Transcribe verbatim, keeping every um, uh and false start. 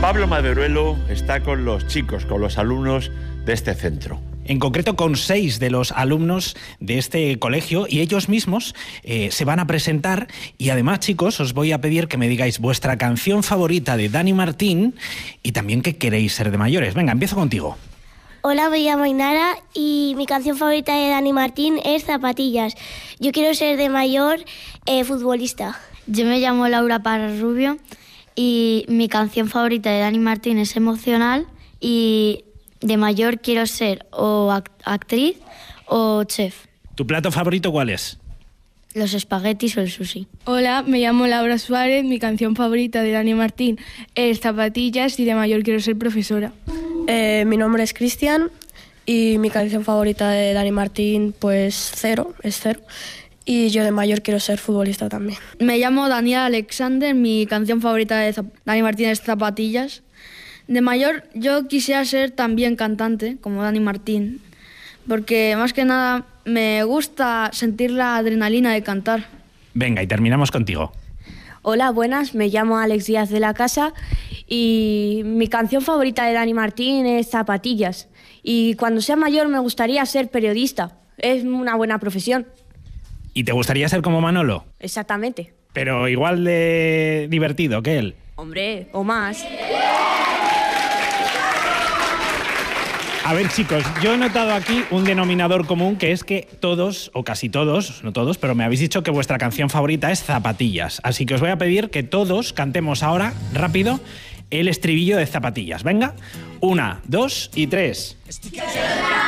Pablo Maderuelo está con los chicos, con los alumnos de este centro. En concreto con seis de los alumnos de este colegio, y ellos mismos eh, se van a presentar. Y además, chicos, os voy a pedir que me digáis vuestra canción favorita de Dani Martín y también qué queréis ser de mayores. Venga, empiezo contigo. Hola, me llamo Ainara y mi canción favorita de Dani Martín es Zapatillas. Yo quiero ser de mayor eh, futbolista. Yo me llamo Laura Parra Rubio y mi canción favorita de Dani Martín es Emocional, y de mayor quiero ser o act- actriz o chef. ¿Tu plato favorito cuál es? Los espaguetis o el sushi. Hola, me llamo Laura Suárez, mi canción favorita de Dani Martín es Zapatillas y de mayor quiero ser profesora. Eh, mi nombre es Cristian y mi canción favorita de Dani Martín, pues Cero, es Cero. Y yo de mayor quiero ser futbolista también. Me llamo Daniel Alexander, mi canción favorita de Zap- Dani Martín es Zapatillas. De mayor yo quisiera ser también cantante, como Dani Martín, porque más que nada me gusta sentir la adrenalina de cantar. Venga, y terminamos contigo. Hola, buenas, me llamo Alex Díaz de la Casa y mi canción favorita de Dani Martín es Zapatillas. Y cuando sea mayor me gustaría ser periodista, es una buena profesión. ¿Y te gustaría ser como Manolo? Exactamente. Pero igual de divertido que él. Hombre, o más. A ver, chicos, yo he notado aquí un denominador común, que es que todos, o casi todos, no todos, pero me habéis dicho que vuestra canción favorita es Zapatillas. Así que os voy a pedir que todos cantemos ahora, rápido, el estribillo de Zapatillas. Venga, una, dos y tres.